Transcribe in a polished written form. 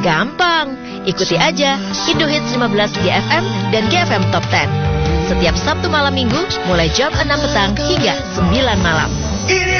Gampang, ikuti aja Indo Hits 15 GFM dan GFM Top 10. Setiap Sabtu malam Minggu mulai jam 6 petang hingga 9 malam. Ini